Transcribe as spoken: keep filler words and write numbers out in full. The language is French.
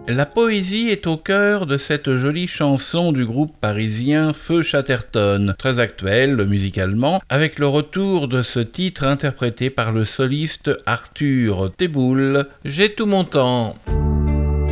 La poésie est au cœur de cette jolie chanson du groupe parisien Feu Chatterton, très actuelle musicalement, avec le retour de ce titre interprété par le soliste Arthur Teboul, J'ai tout mon temps.